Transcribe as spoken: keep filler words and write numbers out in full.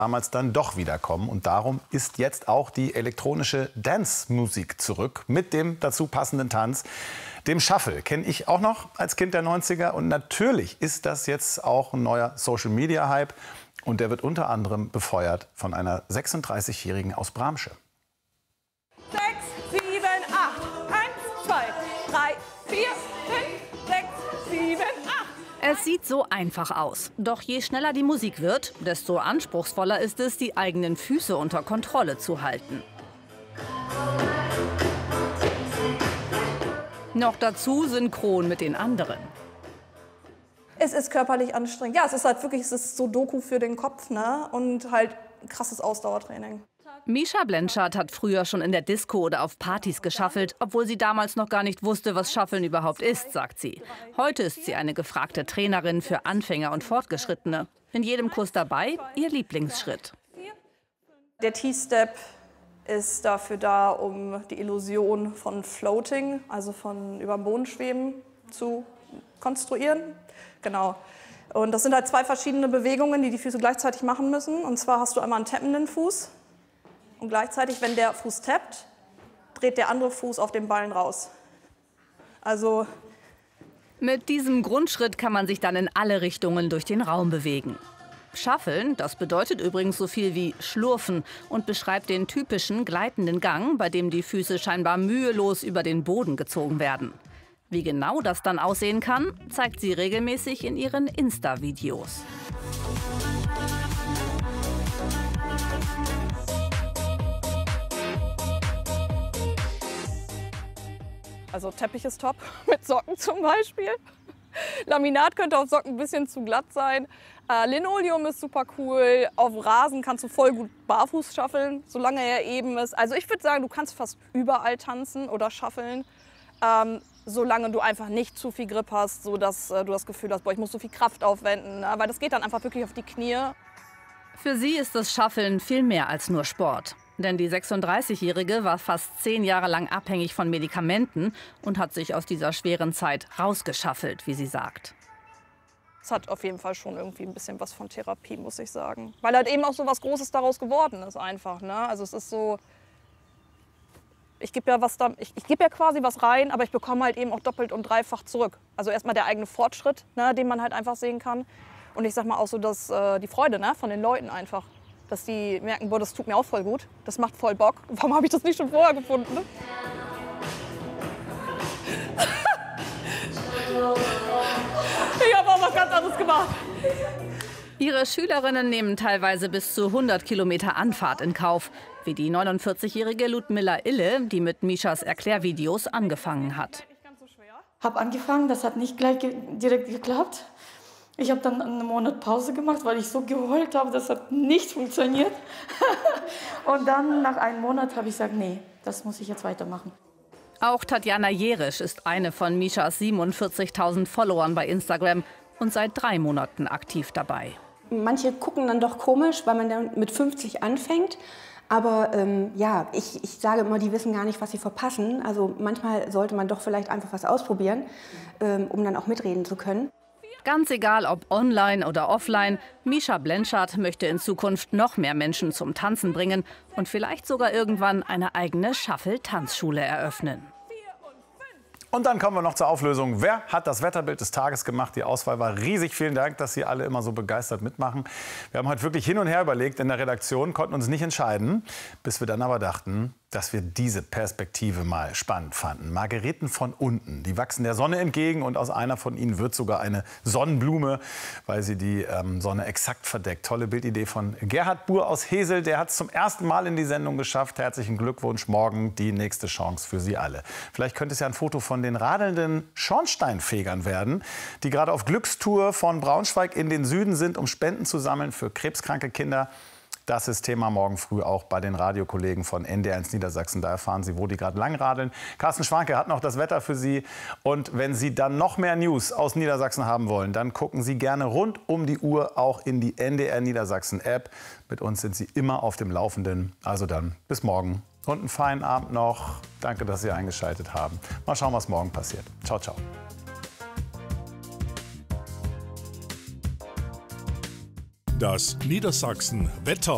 damals dann doch wiederkommen. Und darum ist jetzt auch die elektronische Dance-Musik zurück mit dem dazu passenden Tanz, dem Shuffle. Kenne ich auch noch als Kind der neunziger. Und natürlich ist das jetzt auch ein neuer Social-Media-Hype. Und der wird unter anderem befeuert von einer sechsunddreißigjährigen aus Bramsche. Sechs, sieben, acht. Eins, zwei, drei, vier, fünf, sechs, sieben, acht. Es sieht so einfach aus. Doch je schneller die Musik wird, desto anspruchsvoller ist es, die eigenen Füße unter Kontrolle zu halten. Noch dazu synchron mit den anderen. Es ist körperlich anstrengend. Ja, es ist halt wirklich, es ist so Doku für den Kopf, ne? Und halt krasses Ausdauertraining. Mischa Blenschard hat früher schon in der Disco oder auf Partys geschaffelt, obwohl sie damals noch gar nicht wusste, was Schaffeln überhaupt ist, sagt sie. Heute ist sie eine gefragte Trainerin für Anfänger und Fortgeschrittene. In jedem Kurs dabei ihr Lieblingsschritt. Der T-Step ist dafür da, um die Illusion von Floating, also von über dem Boden schweben, zu konstruieren. Genau. Und das sind halt zwei verschiedene Bewegungen, die die Füße gleichzeitig machen müssen. Und zwar hast du einmal einen tappenden Fuß. Und gleichzeitig, wenn der Fuß tappt, dreht der andere Fuß auf den Ballen raus. Also mit diesem Grundschritt kann man sich dann in alle Richtungen durch den Raum bewegen. Schaffeln, das bedeutet übrigens so viel wie schlurfen und beschreibt den typischen gleitenden Gang, bei dem die Füße scheinbar mühelos über den Boden gezogen werden. Wie genau das dann aussehen kann, zeigt sie regelmäßig in ihren Insta-Videos. Also Teppich ist top, mit Socken zum Beispiel. Laminat könnte auf Socken ein bisschen zu glatt sein. Äh, Linoleum ist super cool. Auf Rasen kannst du voll gut barfuß schaffeln, solange er eben ist. Also ich würde sagen, du kannst fast überall tanzen oder schaffeln, ähm, solange du einfach nicht zu viel Grip hast, sodass äh, du das Gefühl hast, boah, ich muss so viel Kraft aufwenden. Ne? Weil das geht dann einfach wirklich auf die Knie. Für sie ist das Schaffeln viel mehr als nur Sport. Denn die sechsunddreißigjährige war fast zehn Jahre lang abhängig von Medikamenten und hat sich aus dieser schweren Zeit rausgeschaffelt, wie sie sagt. Es hat auf jeden Fall schon irgendwie ein bisschen was von Therapie, muss ich sagen. Weil halt eben auch so was Großes daraus geworden ist einfach. Ne? Also es ist so, ich gebe ja was da, ich, ich gebe ja quasi was rein, aber ich bekomme halt eben auch doppelt und dreifach zurück. Also erstmal der eigene Fortschritt, ne, den man halt einfach sehen kann. Und ich sag mal auch so, dass äh, die Freude, ne, von den Leuten einfach. Dass die merken, boah, das tut mir auch voll gut, das macht voll Bock. Warum habe ich das nicht schon vorher gefunden? Ne? Ich habe auch was ganz anderes gemacht. Ihre Schülerinnen nehmen teilweise bis zu hundert Kilometer Anfahrt in Kauf, wie die neunundvierzigjährige Ludmilla Ille, die mit Mischas Erklärvideos angefangen hat. Ich habe angefangen, das hat nicht gleich ge direkt geklappt. Ich habe dann einen Monat Pause gemacht, weil ich so geheult habe, das hat nicht funktioniert. Und dann nach einem Monat habe ich gesagt, nee, das muss ich jetzt weitermachen. Auch Tatjana Jerisch ist eine von Mischas siebenundvierzigtausend Followern bei Instagram und seit drei Monaten aktiv dabei. Manche gucken dann doch komisch, weil man dann mit fünfzig anfängt. Aber ähm, ja, ich, ich sage immer, die wissen gar nicht, was sie verpassen. Also manchmal sollte man doch vielleicht einfach was ausprobieren, ähm, um dann auch mitreden zu können. Ganz egal, ob online oder offline, Mischa Blenschard möchte in Zukunft noch mehr Menschen zum Tanzen bringen und vielleicht sogar irgendwann eine eigene Shuffle-Tanzschule eröffnen. Und dann kommen wir noch zur Auflösung. Wer hat das Wetterbild des Tages gemacht? Die Auswahl war riesig. Vielen Dank, dass Sie alle immer so begeistert mitmachen. Wir haben heute wirklich hin und her überlegt in der Redaktion, konnten uns nicht entscheiden, bis wir dann aber dachten, dass wir diese Perspektive mal spannend fanden. Margeriten von unten, die wachsen der Sonne entgegen und aus einer von ihnen wird sogar eine Sonnenblume, weil sie die ähm, Sonne exakt verdeckt. Tolle Bildidee von Gerhard Buhr aus Hesel, der hat es zum ersten Mal in die Sendung geschafft. Herzlichen Glückwunsch, morgen die nächste Chance für Sie alle. Vielleicht könnte es ja ein Foto von den radelnden Schornsteinfegern werden, die gerade auf Glückstour von Braunschweig in den Süden sind, um Spenden zu sammeln für krebskranke Kinder. Das ist Thema morgen früh auch bei den Radiokollegen von N D R eins Niedersachsen. Da erfahren Sie, wo die gerade langradeln. Carsten Schwanke hat noch das Wetter für Sie. Und wenn Sie dann noch mehr News aus Niedersachsen haben wollen, dann gucken Sie gerne rund um die Uhr auch in die N D R Niedersachsen App. Mit uns sind Sie immer auf dem Laufenden. Also dann bis morgen und einen feinen Abend noch. Danke, dass Sie eingeschaltet haben. Mal schauen, was morgen passiert. Ciao, ciao. Das Niedersachsen Wetter.